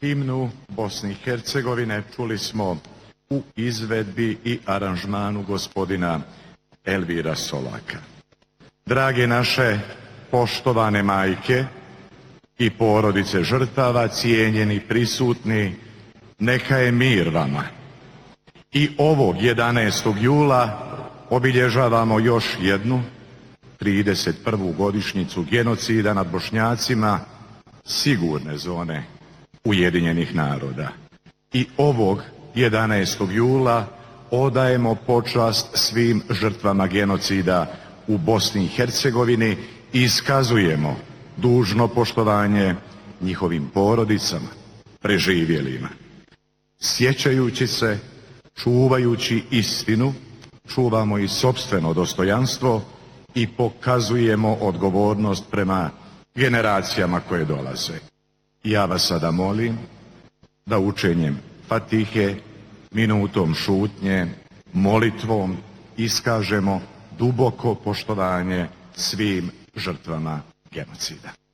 Himnu Bosne i Hercegovine čuli smo u izvedbi i aranžmanu gospodina Elvira Solaka. Drage naše poštovane majke i porodice žrtava, cijenjeni prisutni, neka je mir vama. I ovog 11. jula obilježavamo još jednu 31. godišnjicu genocida nad Bošnjacima sigurne zone Ujedinjenih naroda. I ovog 11. jula odajemo počast svim žrtvama genocida u Bosni i Hercegovini i iskazujemo dužno poštovanje njihovim porodicama, preživjelima. Sjećajući se, čuvajući istinu, čuvamo i sopstveno dostojanstvo i pokazujemo odgovornost prema generacijama koje dolaze. Ja vas sada molim da učenjem Fatihe, minutom šutnje, molitvom iskažemo duboko poštovanje svim žrtvama genocida.